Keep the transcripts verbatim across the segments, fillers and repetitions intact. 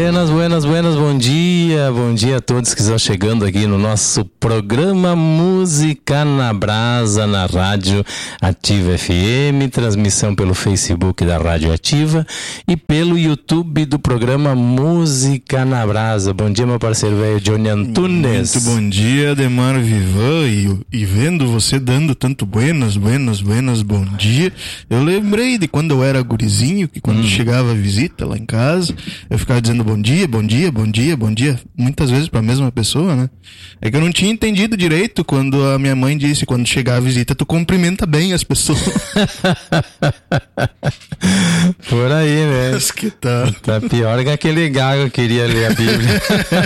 Buenas, buenas, buenas, bom dia, bom dia a todos que estão chegando aqui no nosso programa Música na Brasa, na Rádio Ativa F M, transmissão pelo Facebook da Rádio Ativa e pelo YouTube do programa Música na Brasa. Bom dia, meu parceiro velho Johnny Antunes. Muito bom dia, Ademar Vivan, e, e vendo você dando tanto buenas, buenas, buenas, bom dia, eu lembrei de quando eu era gurizinho, que quando hum. chegava a visita lá em casa, eu ficava dizendo bom dia, bom dia, bom dia, bom dia, muitas vezes pra mesma pessoa, né? É que eu não tinha entendido direito quando a minha mãe disse, quando chegar a visita, tu cumprimenta bem as pessoas. Por aí, né? Mas que tá. Tá pior que aquele gago que queria ler a Bíblia.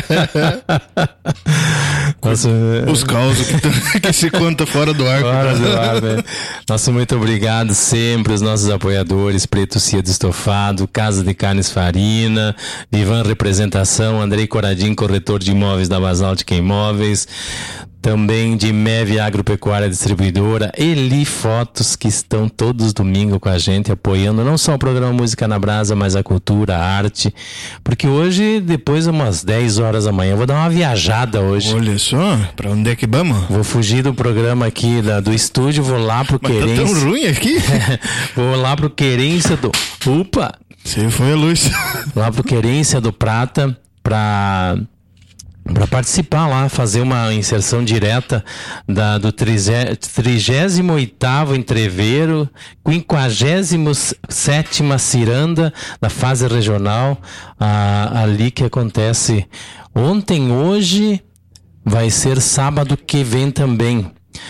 Nossa, os causos que, que se conta fora do ar. Fora do ar, né? Nosso muito obrigado sempre, os nossos apoiadores, Preto Cia de Estofado, Casa de Carnes Farina, Ivan Representação, Andrei Coradim, corretor de imóveis da Basáltica Imóveis, também de M E V Agropecuária Distribuidora, Eli Fotos, que estão todos domingo com a gente, apoiando não só o programa Música na Brasa, mas a cultura, a arte, porque hoje, depois de umas dez horas da manhã, eu vou dar uma viajada hoje. Olha só, pra onde é que vamos? Vou fugir do programa aqui, da, do estúdio, vou lá pro mas Querência. Tá tão ruim aqui? Vou lá pro Querência do... Opa! Você foi a luz. Lá pro Querência do Prata, pra... para participar lá, fazer uma inserção direta da, do trigésimo oitavo entreveiro, quinquagésima sétima ciranda da fase regional, ah, ali que acontece ontem, hoje, vai ser sábado que vem também.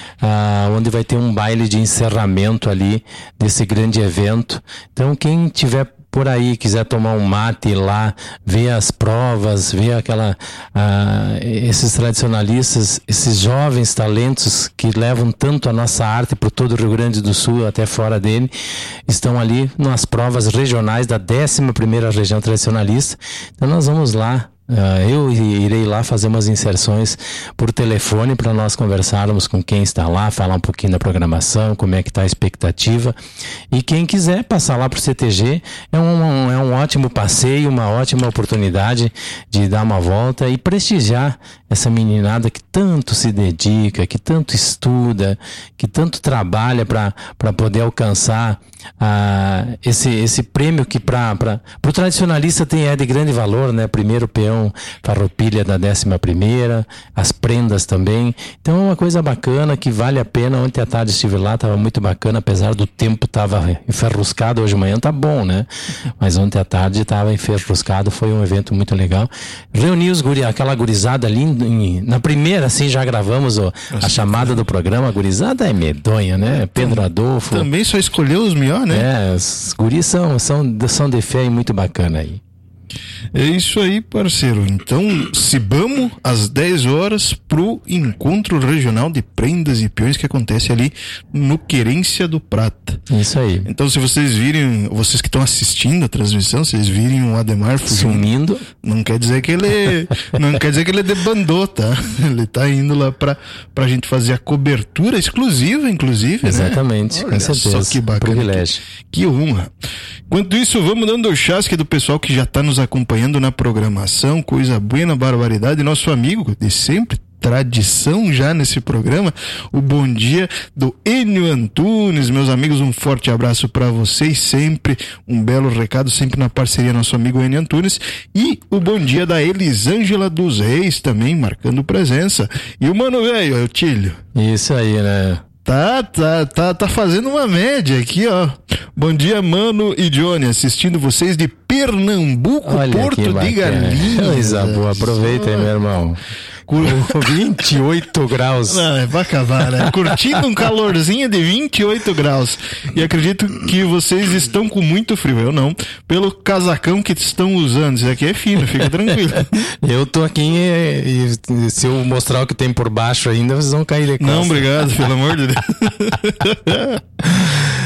Ah, onde vai ter um baile de encerramento ali desse grande evento. Então quem tiver por aí, quiser tomar um mate lá, ver as provas, ver aquela, ah, esses tradicionalistas, esses jovens talentos que levam tanto a nossa arte por todo o Rio Grande do Sul, até fora dele, estão ali nas provas regionais da décima primeira região tradicionalista. Então nós vamos lá. Uh, eu irei lá fazer umas inserções por telefone para nós conversarmos com quem está lá, falar um pouquinho da programação, como é que está a expectativa, e quem quiser passar lá para o C T G é um, é um ótimo passeio, uma ótima oportunidade de dar uma volta e prestigiar essa meninada que tanto se dedica, que tanto estuda, que tanto trabalha para poder alcançar uh, esse, esse prêmio que para o tradicionalista tem, é de grande valor, né? Primeiro peão farroupilha da décima primeira, as prendas também. Então é uma coisa bacana que vale a pena. Ontem à tarde estive lá, estava muito bacana, apesar do tempo estava enferruscado, hoje de manhã tá bom, né? Mas ontem à tarde estava enferruscado, foi um evento muito legal. Reuni os guri, aquela gurizada ali, em, na primeira assim já gravamos ó, a chamada do programa. A gurizada é medonha, né? Pedro Adolfo. Também só escolheu os melhores, né? É, os guris são, são, são de fé e muito bacana aí. É isso aí, parceiro. Então, cibamos às dez horas pro encontro regional de prendas e peões que acontece ali no Querência do Prata. Isso aí. Então, se vocês virem, vocês que estão assistindo a transmissão, vocês virem o Ademar fugindo, sumindo, não quer dizer que ele não quer dizer que ele debandou, tá? Ele tá indo lá pra, pra gente fazer a cobertura exclusiva, inclusive, exatamente, né? Com certeza. Só que bacana. Privilégio. Que, que honra. Enquanto isso, vamos dando o chasque do pessoal que já tá nos acompanhando na programação, coisa buena, barbaridade, nosso amigo de sempre, tradição já nesse programa, o bom dia do Enio Antunes. Meus amigos, um forte abraço para vocês, sempre um belo recado, sempre na parceria nosso amigo Enio Antunes, e o bom dia da Elisângela dos Reis também marcando presença, e o mano velho, é o Tílio. Isso aí, né? Tá, tá, tá, tá fazendo uma média aqui, ó. Bom dia, Mano e Johnny, assistindo vocês de Pernambuco, olha, Porto de Galinhas. Coisa boa, aproveita aí, meu irmão. vinte e oito graus. Não, é pra acabar, né? Curtindo um calorzinho de vinte e oito graus. E acredito que vocês estão com muito frio. Eu não. Pelo casacão que estão usando. Isso aqui é fino, fica tranquilo. Eu tô aqui e, e se eu mostrar o que tem por baixo ainda, vocês vão cair de costas. Não, obrigado, pelo amor de Deus.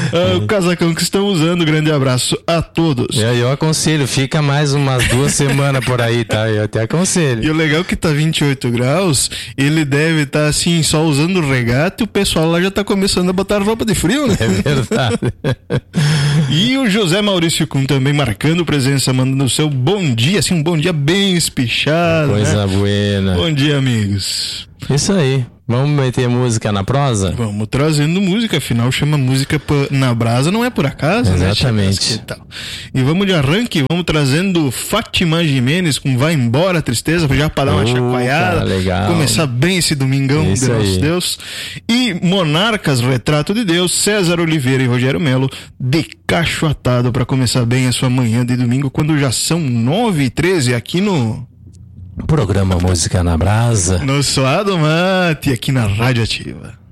uh, o casacão que estão usando. Grande abraço a todos. Eu, eu aconselho, fica mais umas duas semanas por aí, tá? Eu até aconselho. E o legal é que tá vinte e oito graus, ele deve estar tá, assim, só usando regata e o pessoal lá já tá começando a botar roupa de frio, né? É verdade. E o José Maurício Kuhn também marcando presença, mandando o seu bom dia, assim, um bom dia bem espichado. Coisa né? buena. Bom dia, amigos. Isso aí. Vamos meter música na prosa? Vamos trazendo música, afinal chama música na brasa, não é por acaso, exatamente, né? Exatamente. E vamos de arranque, vamos trazendo Fátima Jimenez com Vai Embora Tristeza, já para dar uma uh, chacoalhada, legal. Começar bem esse domingão Isso de nosso aí. Deus. E Monarcas, Retrato de Deus, César Oliveira e Rogério Melo, de Cacho Atado, para começar bem a sua manhã de domingo, quando já são nove e treze aqui no... Programa Música na Brasa. No Suado Mate, aqui na Rádio Ativa.